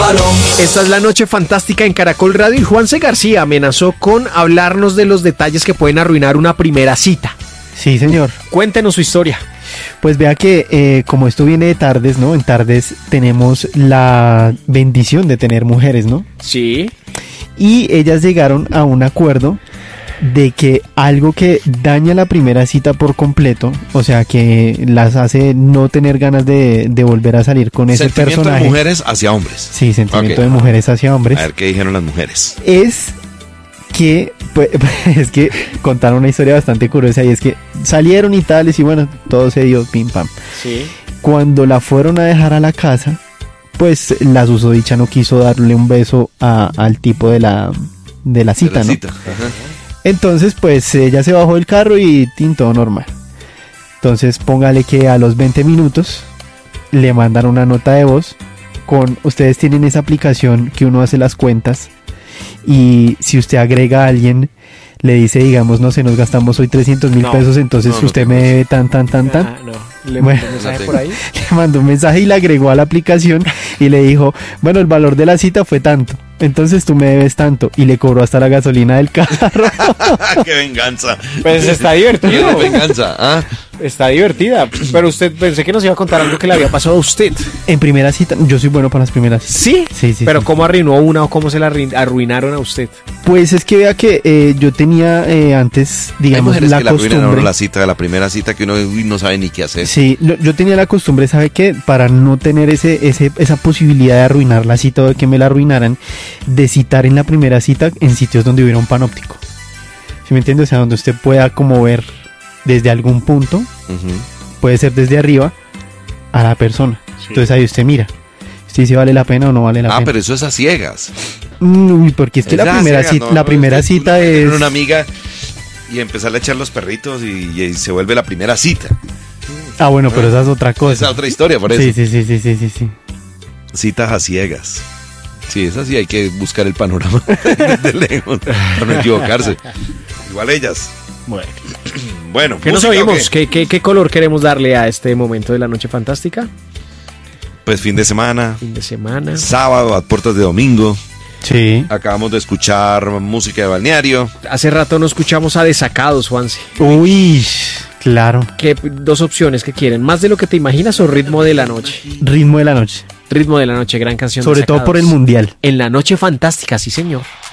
Palo. Esta es la noche fantástica en Caracol Radio y Juanse García amenazó con hablarnos de los detalles que pueden arruinar una primera cita. Sí, señor. Cuéntenos su historia. Pues vea que como esto viene de Tardes, ¿no? En Tardes tenemos la bendición de tener mujeres, ¿no? Sí. Y ellas llegaron a un acuerdo de que algo que daña la primera cita por completo, o sea, que las hace no tener ganas de volver a salir con ese Sentimiento personaje. de mujeres hacia hombres. Sí, sentimiento Ok. de mujeres hacia hombres. A ver qué dijeron las mujeres. Es que, pues, es que contaron una historia bastante curiosa y es que salieron y tales y bueno, todo se dio pim pam. Sí. Cuando la fueron a dejar a la casa, pues la susodicha no quiso darle un beso al tipo de la cita, De la ¿no? cita. Ajá. Entonces, pues ella se bajó del carro y todo normal. Entonces, póngale que a los 20 minutos le mandan una nota de voz con, ustedes tienen esa aplicación que uno hace las cuentas y si usted agrega a alguien, le dice, digamos, no sé, nos gastamos hoy 300,000 No, pesos, entonces no usted tengo me debe tan. Ah, no. Le Bueno. mandó un mensaje No por ahí. Le mandó un mensaje y le agregó a la aplicación y le dijo, bueno, el valor de la cita fue tanto, entonces tú me debes tanto, y le cobró hasta la gasolina del carro. ¡Qué venganza! Pues está ¡Qué divertido. venganza! ¿Ah? Está divertida. Pero usted pensé que nos iba a contar algo que le había pasado a usted. En primera cita, yo soy bueno para las primeras citas. ¿Sí? Sí. Pero ¿cómo arruinó una o cómo se la arruinaron a usted? Pues es que vea que yo tenía antes, Hay digamos, mujeres la que la arruinan a uno costumbre. la cita, de la primera cita que uno no sabe ni qué hacer. Sí, yo tenía la costumbre, ¿sabe qué? Para no tener esa posibilidad de arruinar la cita o de que me la arruinaran, de citar en la primera cita en sitios donde hubiera un panóptico. ¿Sí me entiende? O sea, donde usted pueda como ver desde algún punto, Ujú. puede ser desde arriba, a la persona. Entonces ahí usted mira. Usted dice, ¿vale la pena o no vale la Ah, pena? pero eso es a ciegas. Uy, porque es que la Es a primera ciegas, cita, no, la no, primera es que cita uno tiene es... una amiga y empezarle a echar los perritos y se vuelve la primera cita. Ah, bueno, pero esa es otra cosa. Esa es otra historia, por eso. Sí. Citas a ciegas. Sí, es así, hay que buscar el panorama de lejos para no equivocarse. Igual ellas. Bueno, ¿Qué nos ¿música o oímos? qué? ¿Qué color queremos darle a este momento de la noche fantástica? Pues fin de semana, Fin de semana. sábado, a puertas de domingo. Sí. Acabamos de escuchar música de balneario. Hace rato no escuchamos a Desacados, Juanse. Uy, claro. ¿Qué dos opciones que quieren? ¿Más de lo que te imaginas o Ritmo de la Noche? Ritmo de la noche. Ritmo de la Noche, gran canción. Sobre todo Desacados. por el mundial. En la noche fantástica, sí señor.